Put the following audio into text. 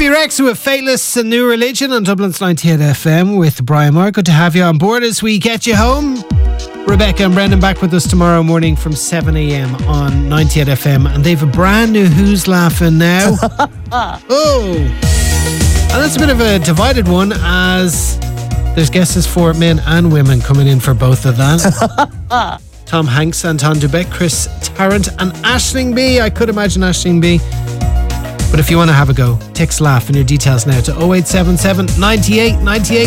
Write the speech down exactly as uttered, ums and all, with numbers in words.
Bebe Rexha with Fateless, a New Religion on Dublin's ninety-eight F M with Brian Moore. Good to have you on board as we get you home. Rebecca and Brendan back with us tomorrow morning from seven a.m. on ninety-eight F M, and they've a brand new Who's Laughing Now. Oh, and that's a bit of a divided one, as there's guesses for men and women coming in for both of that. Tom Hanks, Anton Dubek, Chris Tarrant and Aisling B. I could imagine Aisling B. But if you want to have a go, text laugh in your details now to oh eight seven seven, ninety-eight, ninety-eight